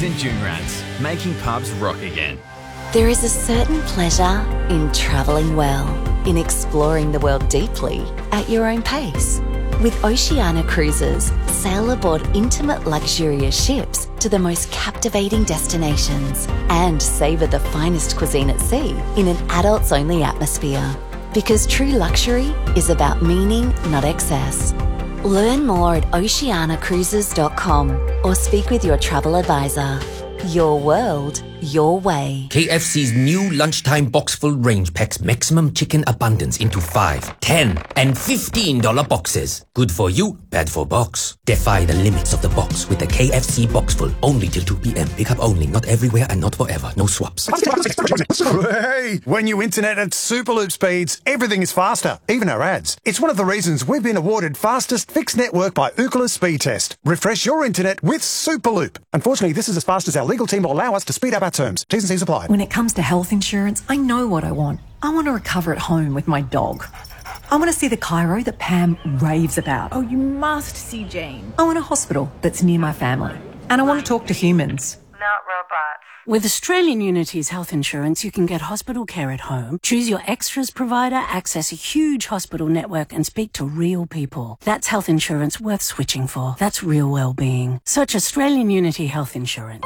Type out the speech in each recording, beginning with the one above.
St Junrats, making pubs rock again. There is a certain pleasure in travelling well, in exploring the world deeply at your own pace. With Oceania Cruises, sail aboard intimate luxurious ships to the most captivating destinations and savour the finest cuisine at sea in an adults-only atmosphere. Because true luxury is about meaning, not excess. Learn more at oceanacruises.com or speak with your travel advisor. Your world, your way. KFC's new lunchtime box full range packs maximum chicken abundance into 5, 10 and $15 boxes. Good for you, bad for box. Defy the limits of the box with the KFC box full only till 2 p.m. Pick up only, not everywhere and not forever. No swaps. Hey, when you internet at Superloop speeds, everything is faster, even our ads. It's one of the reasons we've been awarded fastest fixed network by Ookla Speed Test. Refresh your internet with Superloop. Unfortunately, this is as fast as our legal team will allow us to speed up our terms. T's and C's apply. When it comes to health insurance, I know what I want. I want to recover at home with my dog. I want to see the chiro that Pam raves about. Oh, you must see Jane. I want a hospital that's near my family. And I want to talk to humans. Not robots. With Australian Unity's health insurance, you can get hospital care at home, choose your extras provider, access a huge hospital network and speak to real people. That's health insurance worth switching for. That's real well-being. Search Australian Unity Health Insurance.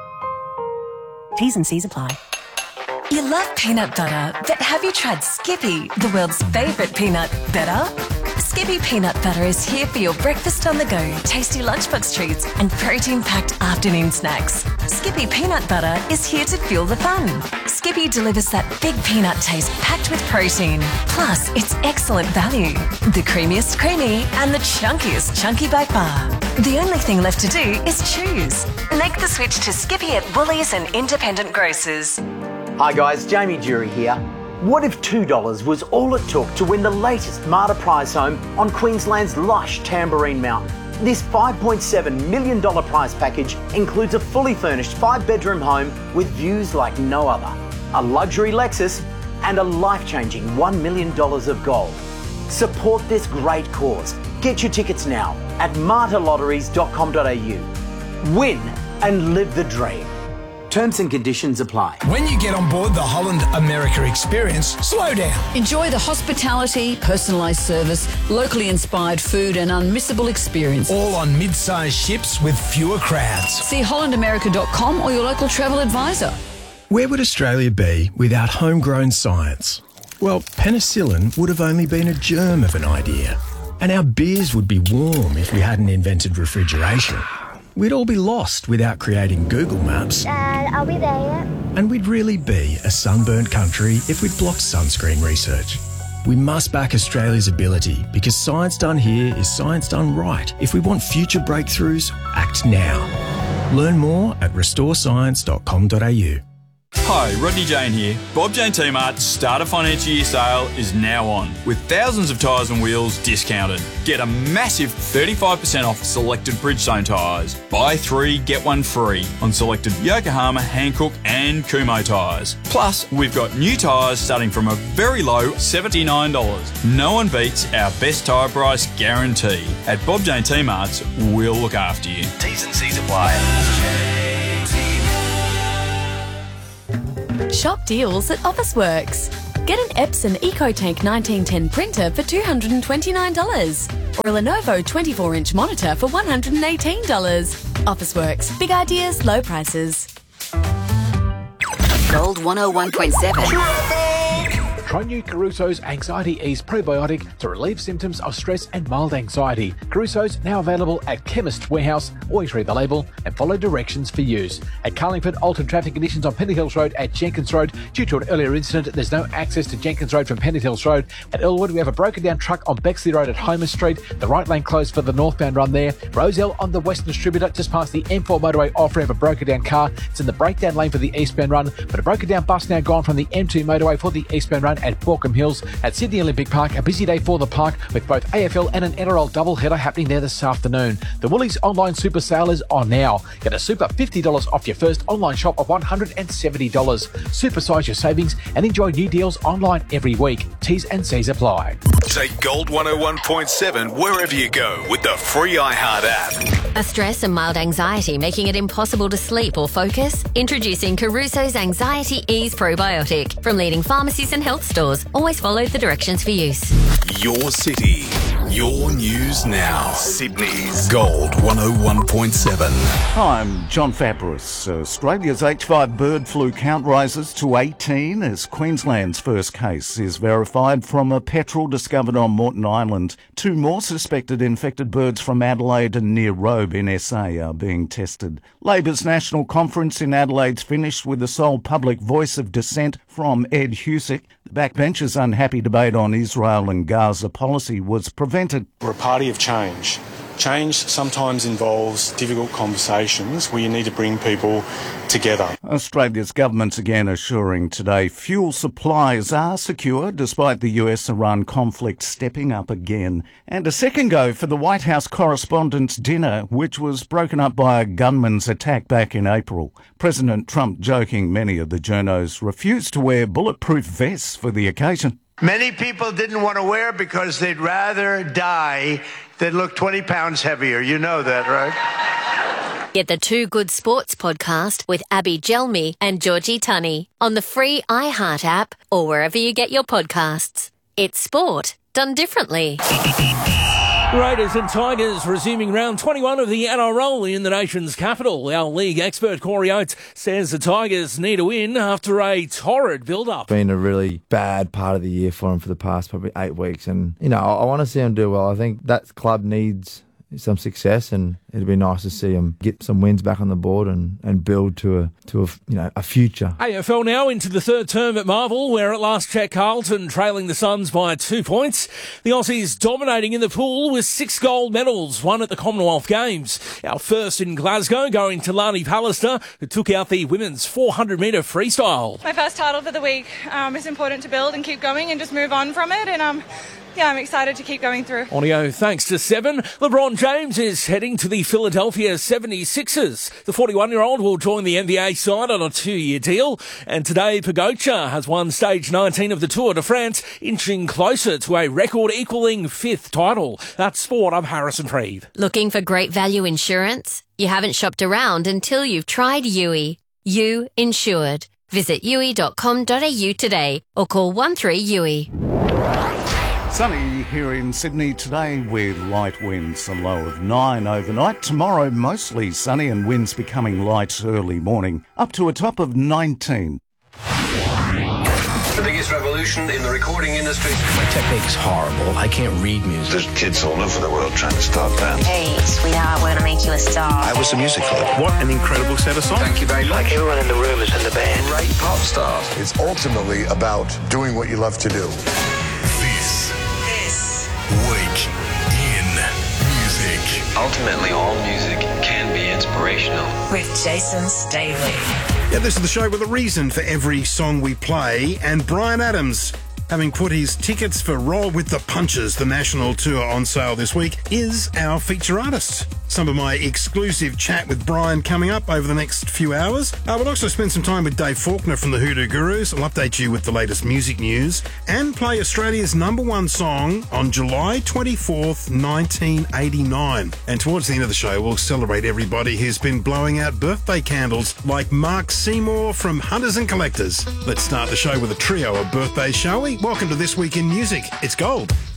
T's and C's apply. You love peanut butter, but have you tried Skippy, the world's favourite peanut butter? Skippy peanut butter is here for your breakfast on the go, tasty lunchbox treats and protein-packed afternoon snacks. Skippy peanut butter is here to fuel the fun. Skippy delivers that big peanut taste packed with protein. Plus, it's excellent value. The creamiest creamy and the chunkiest chunky by far. The only thing left to do is choose. Make the switch to Skippy at Woolies and independent grocers. Hi guys, Jamie Jury here. What if $2 was all it took to win the latest Marta prize home on Queensland's lush Tamborine Mountain? This $5.7 million prize package includes a fully furnished 5-bedroom home with views like no other, a luxury Lexus and a life-changing $1 million of gold. Support this great cause. Get your tickets now at martalotteries.com.au. Win and live the dream. Terms and conditions apply. When you get on board the Holland America experience, slow down. Enjoy the hospitality, personalised service, locally inspired food and unmissable experience. All on mid-sized ships with fewer crowds. See hollandamerica.com or your local travel advisor. Where would Australia be without homegrown science? Well, penicillin would have only been a germ of an idea. And our beers would be warm if we hadn't invented refrigeration. We'd all be lost without creating Google Maps. Dad, are we there yet? And we'd really be a sunburnt country if we'd blocked sunscreen research. We must back Australia's ability because science done here is science done right. If we want future breakthroughs, act now. Learn more at restorescience.com.au. Hi, Rodney Jane here. Bob Jane T-Mart's start of financial year sale is now on, with thousands of tyres and wheels discounted. Get a massive 35% off selected Bridgestone tyres. Buy 3, get 1 free on selected Yokohama, Hankook and Kumho tyres. Plus, we've got new tyres starting from a very low $79. No one beats our best tyre price guarantee. At Bob Jane T-Mart's, we'll look after you. T's and C's apply. Shop deals at Officeworks. Get an Epson EcoTank 1910 printer for $229 or a Lenovo 24-inch monitor for $118. Officeworks. Big ideas, low prices. Gold 101.7. Try new Caruso's Anxiety Ease Probiotic to relieve symptoms of stress and mild anxiety. Caruso's now available at Chemist Warehouse. Always read the label and follow directions for use. At Carlingford, altered traffic conditions on Pennant Hills Road at Jenkins Road. Due to an earlier incident, there's no access to Jenkins Road from Pennant Hills Road. At Elwood, we have a broken down truck on Bexley Road at Homer Street. The right lane closed for the northbound run there. Roselle on the Western Distributor, just past the M4 motorway off-ramp, a broken down car. It's in the breakdown lane for the eastbound run, but a broken down bus now gone from the M2 motorway for the eastbound run zone at Borkham Hills at Sydney Olympic Park. A busy day for the park with both AFL and an NRL doubleheader happening there this afternoon. The Woolies online super sale is on now. Get a super $50 off your first online shop of $170. Supersize your savings and enjoy new deals online every week. T's and C's apply. Take Gold 101.7 wherever you go with the free iHeart app. A stress and mild anxiety making it impossible to sleep or focus? Introducing Caruso's Anxiety Ease Probiotic from leading pharmacies and health stores. Always follow the directions for use. Your city, your news now. Sydney's Gold 101.7. Hi, I'm John Fabris. Australia's H5 bird flu count rises to 18 as Queensland's first case is verified from a petrel discovered on Moreton Island. 2 more suspected infected birds from Adelaide and near Robe in SA are being tested. Labor's national conference in Adelaide's finished with the sole public voice of dissent from Ed Husic. The backbenchers' unhappy debate on Israel and Gaza policy was prevented. We're a party of change. Change sometimes involves difficult conversations where you need to bring people together. Australia's government's again assuring today fuel supplies are secure despite the US-Iran conflict stepping up again. And a second go for the White House Correspondents' Dinner, which was broken up by a gunman's attack back in April. President Trump joking many of the journos refused to wear bulletproof vests for the occasion. Many people didn't want to wear it because they'd rather die than look 20 pounds heavier. You know that, right? Get the Too Good Sports podcast with Abby Gelmi and Georgie Tunney on the free iHeart app or wherever you get your podcasts. It's sport done differently. Raiders and Tigers resuming round 21 of the NRL in the nation's capital. Our league expert Corey Oates says the Tigers need a win after a torrid build-up. Been a really bad part of the year for them for the past probably 8 weeks, and I want to see them do well. I think that club needs some success, and it'd be nice to see them get some wins back on the board and build to a future. AFL now into the third term at Marvel, where at last check Carlton trailing the Suns by 2 points. The Aussies dominating in the pool with 6 gold medals, won at the Commonwealth Games. Our first in Glasgow going to Lani Pallister, who took out the women's 400-metre freestyle. My first title for the week. It's important to build and keep going and just move on from it, and I'm excited to keep going through. Audio thanks to 7. LeBron James is heading to the Philadelphia 76ers. The 41-year-old will join the NBA side on a 2-year deal. And today, Pogačar has won stage 19 of the Tour de France, inching closer to a record-equalling 5th title. That's sport. I'm Harrison Freeve. Looking for great value insurance? You haven't shopped around until you've tried Yui. You insured. Visit yui.com.au today or call 13-YUI. Sunny here in Sydney today with light winds, a low of 9 overnight. Tomorrow mostly sunny and winds becoming light early morning, up to a top of 19. The biggest revolution in the recording industry. My technique's horrible. I can't read music. There's kids all over the world trying to start bands. Hey, sweetheart, we're gonna make you a star. I was a music club. What an incredible set of songs. Thank you very much. Like everyone in the room is in the band. Great pop stars. It's ultimately about doing what you love to do. Week in music. Ultimately, all music can be inspirational. With Jason Staley. Yeah, this is the show with a reason for every song we play, and Bryan Adams, having put his tickets for Roll with the Punches, the national tour, on sale this week, is our feature artist. Some of my exclusive chat with Bryan coming up over the next few hours. We'll also spend some time with Dave Faulkner from the Hoodoo Gurus. I'll update you with the latest music news and play Australia's #1 song on July 24th, 1989. And towards the end of the show, we'll celebrate everybody who's been blowing out birthday candles, like Mark Seymour from Hunters and Collectors. Let's start the show with a trio of birthdays, shall we? Welcome to This Week in Music. It's Gold.